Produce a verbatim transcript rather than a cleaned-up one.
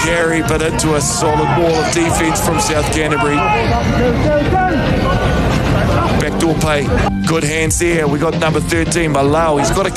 carry, but into a solid wall of defence from South Canterbury. Backdoor pay. Good hands there. We got number thirteen, Malau. He's got a